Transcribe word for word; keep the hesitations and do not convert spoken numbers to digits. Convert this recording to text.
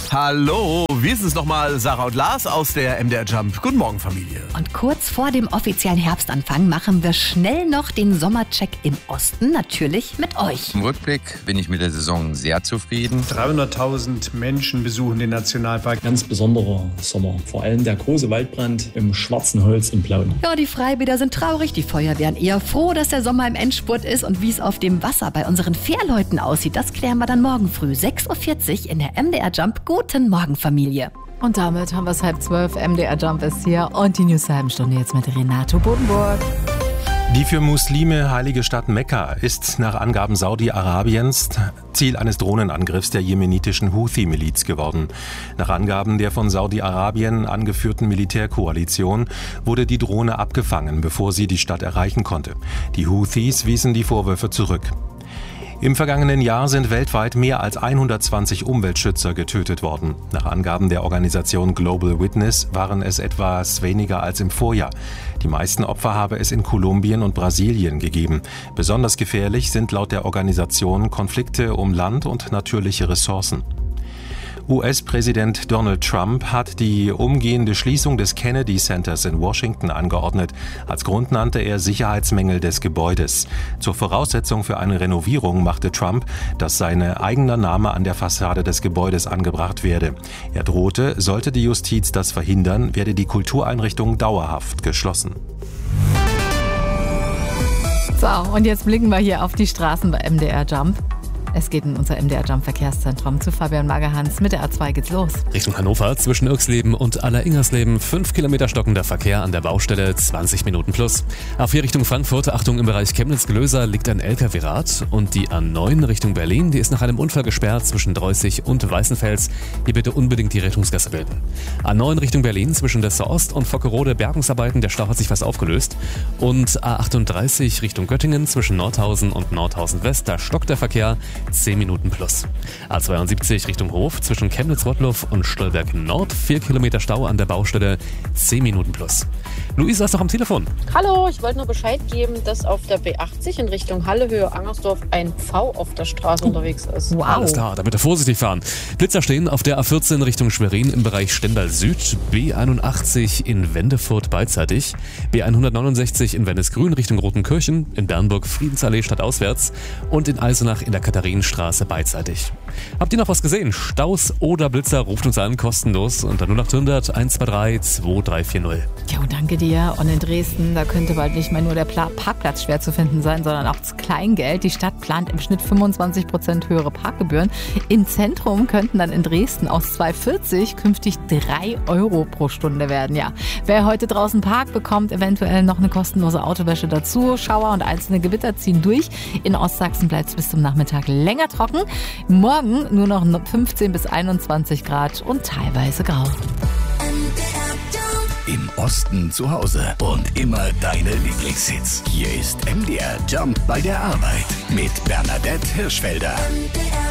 Hallo, wir sind es nochmal, Sarah und Lars aus der M D R Jump. Guten Morgen, Familie. Und kurz vor dem offiziellen Herbstanfang machen wir schnell noch den Sommercheck im Osten, natürlich mit euch. Im Rückblick bin ich mit der Saison sehr zufrieden. dreihunderttausend Menschen besuchen den Nationalpark. Ganz besonderer Sommer, vor allem der große Waldbrand im Schwarzenholz in Plauen. Ja, die Freibäder sind traurig, die Feuerwehren eher froh, dass der Sommer im Endspurt ist. Und wie es auf dem Wasser bei unseren Fährleuten aussieht, das klären wir dann morgen früh, sechs Uhr vierzig in der M D R Jump. Guten Morgen, Familie. Und damit haben wir es halb zwölf. M D R Jump ist hier und die News der halben Stunde jetzt mit Renato Bodenburg. Die für Muslime heilige Stadt Mekka ist nach Angaben Saudi-Arabiens Ziel eines Drohnenangriffs der jemenitischen Houthi-Miliz geworden. Nach Angaben der von Saudi-Arabien angeführten Militärkoalition wurde die Drohne abgefangen, bevor sie die Stadt erreichen konnte. Die Houthis wiesen die Vorwürfe zurück. Im vergangenen Jahr sind weltweit mehr als hundertzwanzig Umweltschützer getötet worden. Nach Angaben der Organisation Global Witness waren es etwas weniger als im Vorjahr. Die meisten Opfer habe es in Kolumbien und Brasilien gegeben. Besonders gefährlich sind laut der Organisation Konflikte um Land und natürliche Ressourcen. U S-Präsident Donald Trump hat die umgehende Schließung des Kennedy Centers in Washington angeordnet. Als Grund nannte er Sicherheitsmängel des Gebäudes. Zur Voraussetzung für eine Renovierung machte Trump, dass sein eigener Name an der Fassade des Gebäudes angebracht werde. Er drohte, sollte die Justiz das verhindern, werde die Kultureinrichtung dauerhaft geschlossen. So, und jetzt blicken wir hier auf die Straßen bei M D R Jump. Es geht in unser M D R Jump Verkehrszentrum zu Fabian Magerhans. Mit der A zwei geht's los. Richtung Hannover zwischen Irxleben und Alleringhersleben. fünf Kilometer stockender Verkehr an der Baustelle, zwanzig Minuten plus. A vier Richtung Frankfurt, Achtung, im Bereich Chemnitz-Glöser liegt ein L K W-Rad. Und die A neun Richtung Berlin, die ist nach einem Unfall gesperrt zwischen Dreußig und Weißenfels. Hier bitte unbedingt die Rettungsgasse bilden. A neun Richtung Berlin zwischen Dessau Ost und Fockerode, Bergungsarbeiten, der Stau hat sich fast aufgelöst. Und A achtunddreißig Richtung Göttingen zwischen Nordhausen und Nordhausen West, da stockt der Verkehr, zehn Minuten plus. A zweiundsiebzig Richtung Hof zwischen Chemnitz-Rottluff und Stolberg Nord, vier Kilometer Stau an der Baustelle, zehn Minuten plus. Luisa ist noch am Telefon. Hallo, ich wollte nur Bescheid geben, dass auf der B achtzig in Richtung Halle, Höhe Angersdorf ein V auf der Straße oh. unterwegs ist. Wow. Alles klar, da bitte vorsichtig fahren. Blitzer stehen auf der A vierzehn Richtung Schwerin im Bereich Stendal Süd, B einundachtzig in Wendefurt beidseitig, B hundertneunundsechzig in Wennesgrün Richtung Rotenkirchen, in Bernburg Friedensallee stadtauswärts und in Eisenach in der Katharinenstraße beidseitig. Habt ihr noch was gesehen? Staus oder Blitzer, ruft uns an, kostenlos unter null acht hundert eins zwei drei zwei drei vier null. Ja, und danke dir. Und in Dresden, da könnte bald nicht mehr nur der Pla- Parkplatz schwer zu finden sein, sondern auch das Kleingeld. Die Stadt plant im Schnitt fünfundzwanzig Prozent höhere Parkgebühren. Im Zentrum könnten dann in Dresden aus zwei vierzig künftig drei Euro pro Stunde werden. Ja, wer heute draußen parkt, bekommt eventuell noch eine kostenlose Autowäsche dazu. Schauer und einzelne Gewitter ziehen durch. In Ostsachsen bleibt es bis zum Nachmittag länger trocken. Morgen nur noch fünfzehn bis einundzwanzig Grad und teilweise grau. Im Osten zu Hause und immer deine Lieblingshits. Hier ist M D R Jump bei der Arbeit mit Bernadette Hirschfelder.